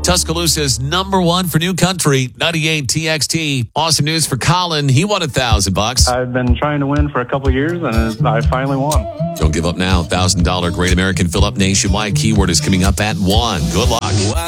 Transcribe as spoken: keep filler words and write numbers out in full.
Tuscaloosa's number one for New Country, ninety-eight T X T. Awesome news for Colin. He won a thousand bucks. I've been trying to win for a couple of years, and I finally won. Don't give up now. one thousand dollars Great American Fill Up nationwide keyword is coming up at one. Good luck.